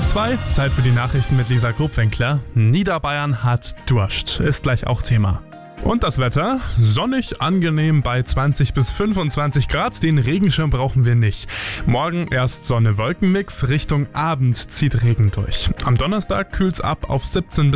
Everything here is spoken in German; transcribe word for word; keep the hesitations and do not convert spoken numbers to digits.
Halb zwei, Zeit für die Nachrichten mit Lisa Grubwinkler. Niederbayern hat Durst, ist gleich auch Thema. Und das Wetter? Sonnig, angenehm bei zwanzig bis fünfundzwanzig Grad. Den Regenschirm brauchen wir nicht. Morgen erst Sonne-Wolken-Mix, Richtung Abend zieht Regen durch. Am Donnerstag kühlt's ab auf siebzehn bis